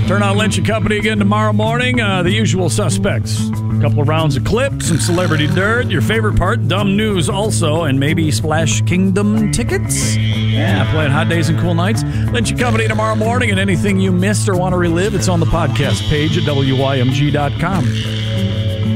Turn on Lynch & Company again tomorrow morning. The usual suspects. A couple of rounds of clips, some celebrity dirt, your favorite part, dumb news also, and maybe Splash Kingdom tickets. Yeah, playing Hot Days and Cool Nights. Lynch & Company tomorrow morning, and anything you missed or want to relive, it's on the podcast page at WYMG.com.